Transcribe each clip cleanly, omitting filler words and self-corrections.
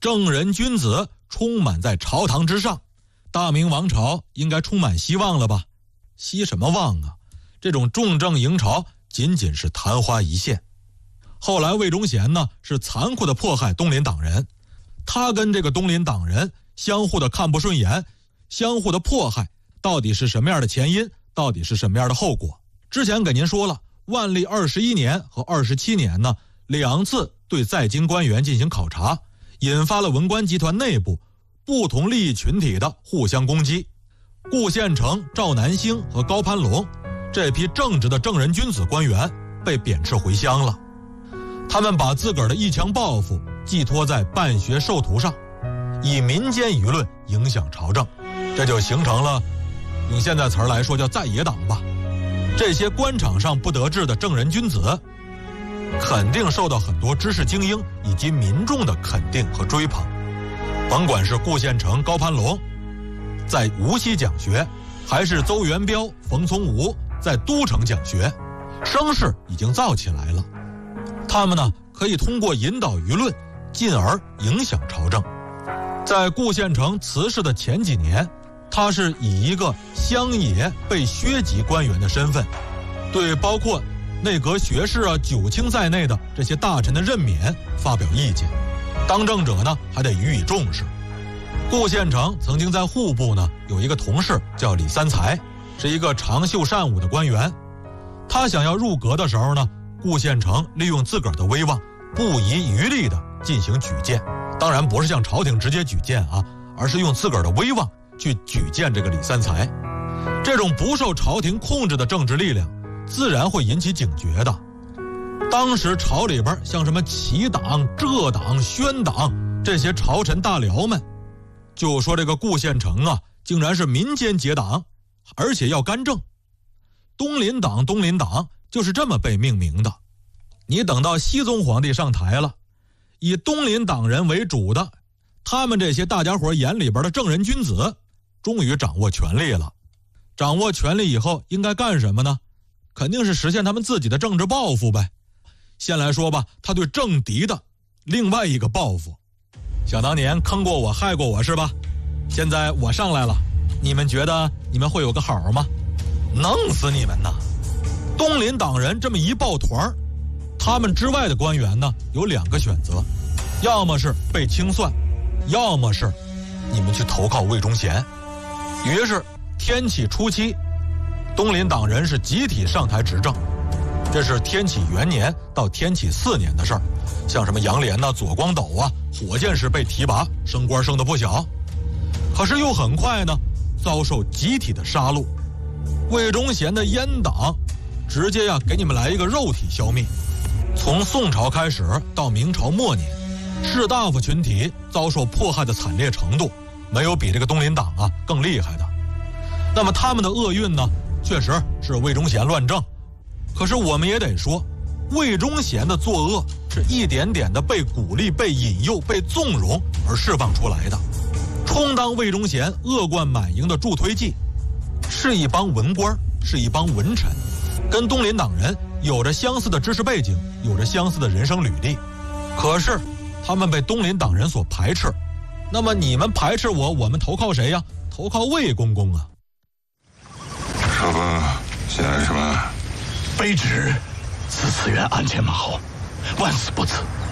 正人君子充满在朝堂之上，大明王朝应该充满希望了吧？希什么望啊？这种重政迎朝仅仅是昙花一现。后来魏忠贤呢是残酷的迫害东林党人，他跟这个东林党人相互的看不顺眼，相互的迫害，到底是什么样的前因，到底是什么样的后果？之前给您说了，万历21年和27年呢2次对在京官员进行考察，引发了文官集团内部不同利益群体的互相攻击。顾宪成、赵南星和高攀龙这批正直的正人君子官员被贬斥回乡了，他们把自个儿的一腔抱负寄托在办学授徒上，以民间舆论影响朝政，这就形成了用现在词儿来说叫在野党吧。这些官场上不得志的正人君子肯定受到很多知识精英以及民众的肯定和追捧，甭管是顾宪成、高攀龙在无锡讲学，还是邹元标、冯从吾在都城讲学，声势已经造起来了。他们呢可以通过引导舆论进而影响朝政。在顾宪成辞世的前几年，他是以一个乡野被削级官员的身份，对包括内阁学士啊、九卿在内的这些大臣的任免发表意见。当政者呢还得予以重视。顾宪成曾经在户部呢有一个同事叫李三才，是一个长袖善舞的官员。他想要入阁的时候呢，顾宪成利用自个儿的威望，不遗余力地进行举荐。当然不是向朝廷直接举荐啊，而是用自个儿的威望去举荐这个李三才。这种不受朝廷控制的政治力量自然会引起警觉的。当时朝里边像什么齐党、浙党、宣党这些朝臣大僚们就说这个顾宪成啊竟然是民间结党，而且要干政。东林党就是这么被命名的。你等到熹宗皇帝上台了，以东林党人为主的他们这些大家伙眼里边的正人君子终于掌握权力了。掌握权力以后应该干什么呢？肯定是实现他们自己的政治抱负呗。先来说吧，他对政敌的另外一个报复。想当年坑过我害过我是吧？现在我上来了，你们觉得你们会有个好吗？弄死你们呐！东林党人这么一抱团，他们之外的官员呢有2个选择，要么是被清算，要么是你们去投靠魏忠贤。于是天启初期，东林党人是集体上台执政。这是天启元年到天启4年的事儿，像什么杨涟呐、左光斗啊，火箭式被提拔，升官升得不小。可是又很快呢，遭受集体的杀戮。魏忠贤的阉党直接给你们来一个肉体消灭。从宋朝开始到明朝末年，士大夫群体遭受迫害的惨烈程度，没有比这个东林党更厉害的。那么他们的厄运呢，确实是魏忠贤乱政。可是我们也得说，魏忠贤的作恶是一点点的被鼓励、被引诱、被纵容而释放出来的。充当魏忠贤恶贯满盈的助推剂是一帮文官，是一帮文臣，跟东林党人有着相似的知识背景，有着相似的人生履历。可是他们被东林党人所排斥。那么你们排斥我，我们投靠谁呀？投靠魏公公啊。 少峰，写的是什么？ 卑职此愿鞍前马后，万死不辞。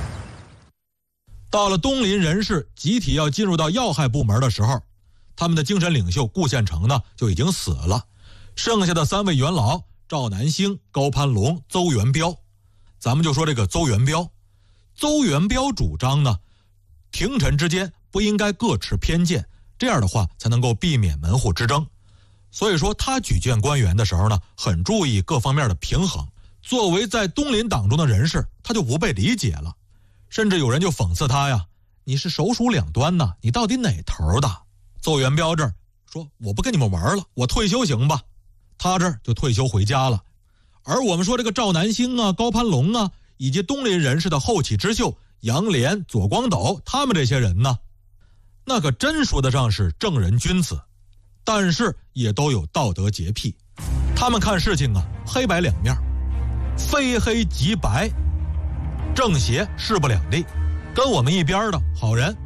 到了东林人士集体要进入到要害部门的时候，他们的精神领袖顾宪成呢就已经死了，剩下的3位元老赵南星、高攀龙、邹元标。咱们就说这个邹元标。邹元标主张呢，廷臣之间不应该各持偏见，这样的话才能够避免门户之争。所以说他举荐官员的时候呢，很注意各方面的平衡。作为在东林党中的人士，他就不被理解了，甚至有人就讽刺他呀，你是首鼠两端呐，你到底哪头的？邹元标这儿说，我不跟你们玩了，我退休行吧？他这儿就退休回家了。而我们说这个赵南星啊、高攀龙啊，以及东林人士的后起之秀杨涟、左光斗，他们这些人呢，那可真说得上是正人君子，但是也都有道德洁癖。他们看事情黑白两面，非黑即白，正邪势不两立，跟我们一边的好人